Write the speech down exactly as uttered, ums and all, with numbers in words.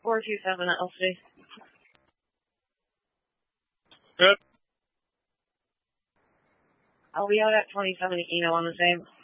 four two seven at Elstree. Good. I'll be out at twenty-seven Eno on the same.